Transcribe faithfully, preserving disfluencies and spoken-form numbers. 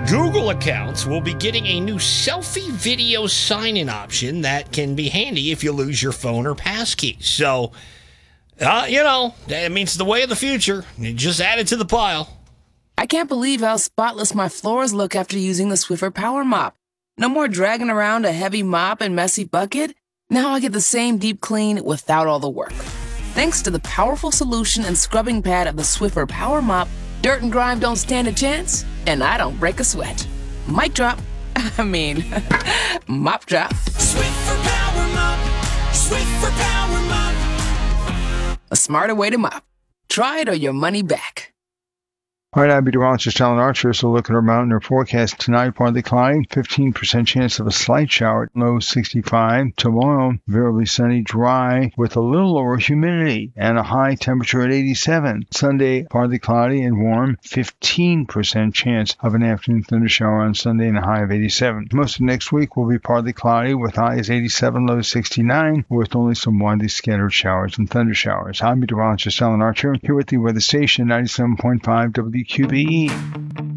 Google accounts will be getting a new selfie video sign-in option that can be handy if you lose your phone or passkey. So, uh, you know, that means the way of the future. You just add it to the pile. I can't believe how spotless my floors look after using the Swiffer Power Mop. No more dragging around a heavy mop and messy bucket. Now I get the same deep clean without all the work. Thanks to the powerful solution and scrubbing pad of the Swiffer Power Mop, dirt and grime don't stand a chance, and I don't break a sweat. Mic drop. I mean, mop drop. Swiffer Power Mop. Swiffer Power Mop. A smarter way to mop. Try it or your money back. All right, I'm meteorologist Alan Archer. So look at our mountain air forecast tonight. Partly cloudy, fifteen percent chance of a slight shower, low sixty-five. Tomorrow, variably sunny, dry, with a little lower humidity and a high temperature at eighty-seven. Sunday, partly cloudy and warm, fifteen percent chance of an afternoon thunder shower on Sunday and a high of eighty-seven. Most of next week will be partly cloudy with highs eighty-seven, low sixty-nine, with only some widely scattered showers and thunder showers. I'm meteorologist Alan Archer here with the weather station ninety-seven point five W Q B E.